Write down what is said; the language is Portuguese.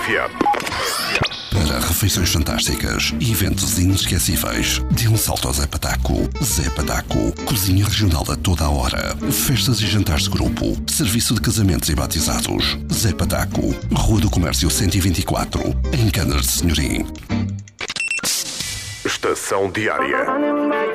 FM. Para refeições fantásticas e eventos inesquecíveis, dê um salto ao Zé Pataco. Zé Pataco, cozinha regional a toda a hora, festas e jantares de grupo, serviço de casamentos e batizados. Zé Pataco, Rua do Comércio 124, em Canas de Senhorim. Estação Diária.